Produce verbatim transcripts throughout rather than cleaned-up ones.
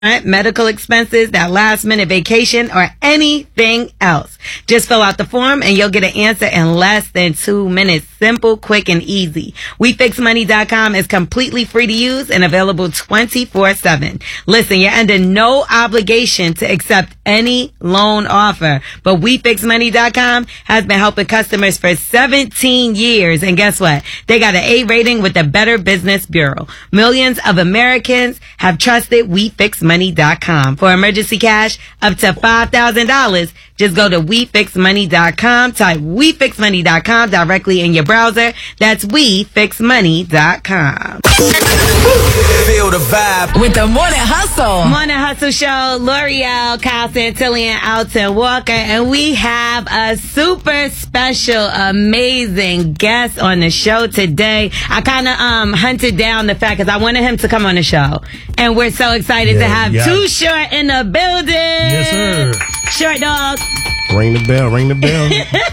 medical expenses, that last minute vacation, or anything else. Just fill out the form and you'll get an answer in less than two minutes. Simple, quick, and easy. we fix money dot com is completely free to use and available twenty-four seven. Listen, you're under no obligation to accept any loan offer, but we fix money dot com has been helping customers for seventeen years. And guess what? They got an A rating with the Better Business Bureau. Millions of Americans have trusted we fix money dot com. For emergency cash up to five thousand dollars, just go to we fix money dot com, type we fix money dot com directly in your browser. That's we fix money dot com. Feel the vibe with the Morning Hustle. Morning Hustle Show, L'Oreal, Kyle Santillan, Alton Walker, and we have a super special, amazing guest on the show today. I kind of um hunted down the fact because I wanted him to come on the show, and we're so excited yeah, to have yeah. Too Short in the building. Yes, sir. Short Dog. Ring the bell, ring the bell.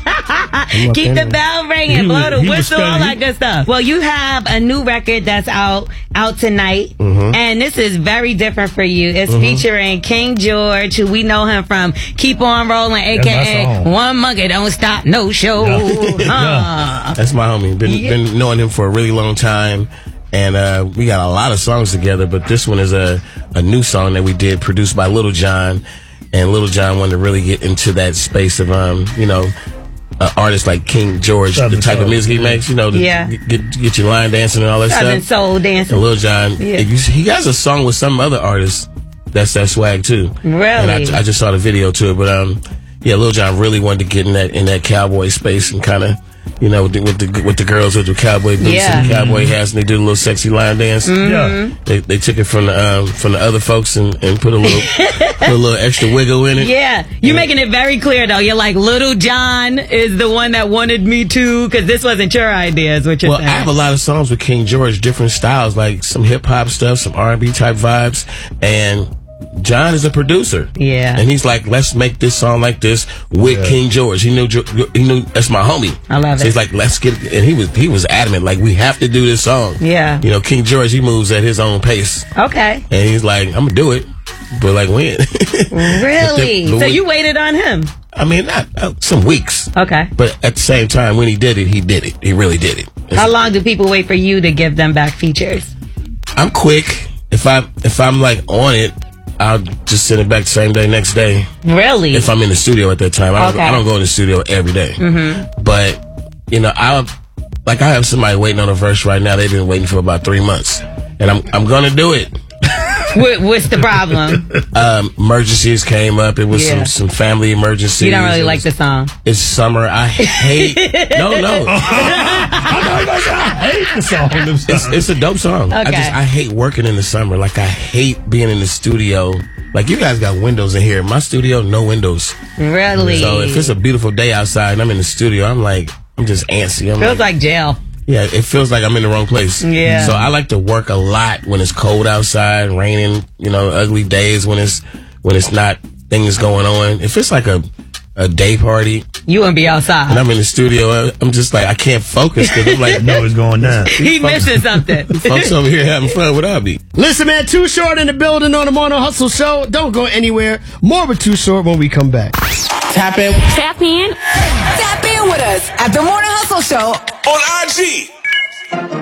Keep the bell ringing, blow the whistle, all that good stuff. Well, you have a new record that's out out tonight, mm-hmm. and this is very different for you. It's mm-hmm. featuring King George, who we know him from Keep On Rolling, a k a. One Monkey Don't Stop No Show. Yeah. uh. That's my homie. Been, Yeah. been knowing him for a really long time. And uh, we got a lot of songs together, but this one is a, a new song that we did, produced by Little John. And Little John wanted to really get into that space of, um, you know, uh, artists like King George, Southern the type soul. of music he makes, you know, to yeah. get, get your line dancing and all that Southern stuff. soul dancing. And Little John, yeah. he has a song with some other artists that's that swag too. Really? And I, I just saw the video to it, but um, yeah, Little John really wanted to get in that in that cowboy space and kind of, you know, with the, with the with the girls with the cowboy boots yeah. and the cowboy hats, and they did a little sexy line dance. Mm-hmm. Yeah, they they took it from the um, from the other folks and, and put a little put a little extra wiggle in it. Yeah, you're yeah. making it very clear though. You're like, Little John is the one that wanted me to, because this wasn't your idea, is what you're well, saying. I have a lot of songs with King George, different styles, like some hip hop stuff, some R and B type vibes, and John is a producer. Yeah. And he's like, let's make this song like this with yeah. King George. He knew, he knew that's my homie. I love so it. He's like, let's get it. And he was, he was adamant, like, we have to do this song. Yeah. You know, King George, he moves at his own pace. Okay. And he's like, I'm gonna do it. But like, when? Really? the, the, so you waited on him? I mean, not, uh, some weeks. Okay. But at the same time, when he did it, he did it. He really did it. It's, How long do people wait for you to give them back features? I'm quick. If I, if I'm like on it, I'll just send it back the same day, next day. Really? If I'm in the studio at that time. I don't, okay. I don't go in the studio every day. Mm-hmm. But, you know, I'll, like, I have somebody waiting on a verse right now. They've been waiting for about three months. And I'm I'm going to do it. what, what's the problem? Um, emergencies came up. It was yeah. some, some family emergencies. You don't really it like was, the song? It's summer. I hate... no, no. I hate the song. It's, it's a dope song. Okay. I just I hate working in the summer. Like, I hate being in the studio. Like, you guys got windows in here. My studio, no windows. Really? So if it's a beautiful day outside and I'm in the studio, I'm like, I'm just antsy. I'm Feels like, like jail. Yeah, it feels like I'm in the wrong place. Yeah. So I like to work a lot when it's cold outside, raining, you know, ugly days when it's when it's not things going on. If it's like a a day party, you wouldn't be outside. And I'm in the studio, I'm just like, I can't focus because I'm like, no, it's going down. He missing something. Folks over here having fun without me. Listen, man, Too Short in the building on the Morning Hustle Show. Don't go anywhere. More with Too Short when we come back. Tap in. Tap in. Tap in with us at the Morning Hustle Show on I G.